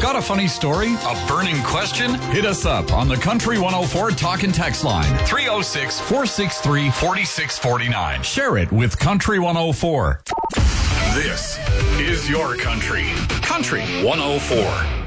Got a funny story? A burning question? Hit us up on the Country 104 Talk and Text line. 306-463-4649. Share it with Country 104. This is your country. Country 104.